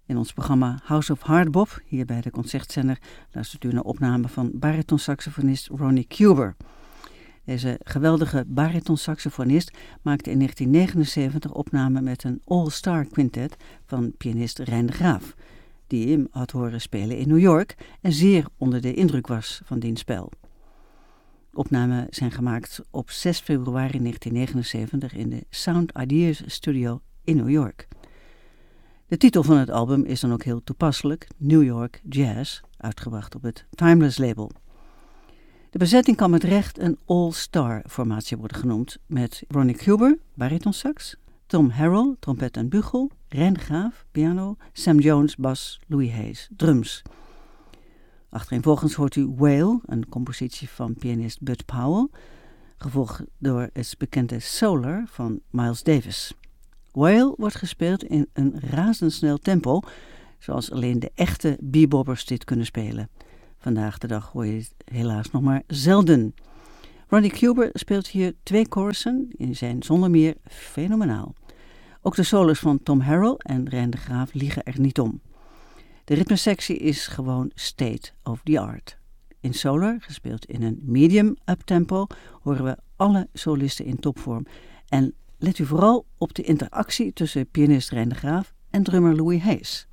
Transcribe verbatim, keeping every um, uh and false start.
In ons programma House of Hardbop, hier bij de Concertzender, luistert u naar opname van baritonsaxofonist Ronnie Cuber. Deze geweldige baritonsaxofonist maakte in negentien negenenzeventig opname met een all-star quintet van pianist Rein de Graaf, die hem had horen spelen in New York en zeer onder de indruk was van diens spel. Opnamen zijn gemaakt op zes februari negentien negenenzeventig in de Sound Ideas Studio in New York. De titel van het album is dan ook heel toepasselijk, New York Jazz, uitgebracht op het Timeless label. De bezetting kan met recht een all-star formatie worden genoemd, met Ronnie Cuber, baritonsax, Tom Harrell, trompet en bugel, Rein de Graaf, piano, Sam Jones, bas, Louis Hayes, drums. Achtereenvolgens hoort u Whale, een compositie van pianist Bud Powell, gevolgd door het bekende Solar van Miles Davis. Whale wordt gespeeld in een razendsnel tempo, zoals alleen de echte beboppers dit kunnen spelen. Vandaag de dag hoor je dit helaas nog maar zelden. Ronnie Cuber speelt hier twee chorussen, die zijn zonder meer fenomenaal. Ook de solos van Tom Harrell en Rein de Graaf liegen er niet om. De ritmesectie is gewoon state of the art. In Solar, gespeeld in een medium uptempo, horen we alle solisten in topvorm. En let u vooral op de interactie tussen pianist Rein de Graaf en drummer Louis Hayes.